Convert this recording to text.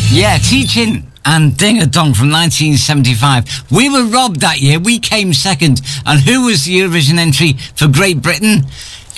Yeah, Teaching and Ding a Dong from 1975. We were robbed that year. We came second. And who was the Eurovision entry for Great Britain?